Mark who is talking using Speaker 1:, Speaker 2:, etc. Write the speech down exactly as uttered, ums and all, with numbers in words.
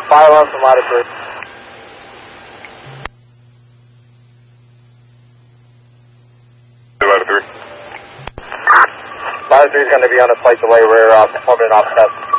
Speaker 1: Fire alarm from latitude.
Speaker 2: Latitude.
Speaker 1: Latitude is going to be on a flight delay. We're uh, performing an offset.